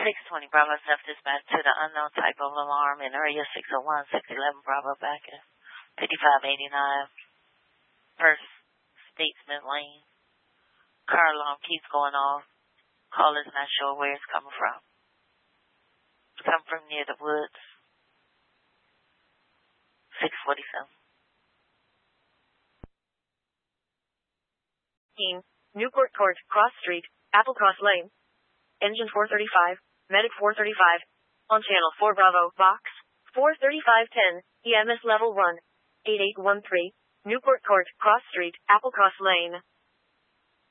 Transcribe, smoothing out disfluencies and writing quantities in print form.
620 Bravo self-dispatch to the unknown type of alarm in area 601, 611 Bravo back at 5589 First Statesman Lane. Car alarm keeps going off. Caller's not sure where it's coming from. It's coming from near the woods. 647. Newport Court, Cross Street, Applecross Lane. Engine 435, Medic 435. On channel 4 Bravo, box 43510, EMS level 1, 8813. Newport Court, Cross Street, Applecross Lane.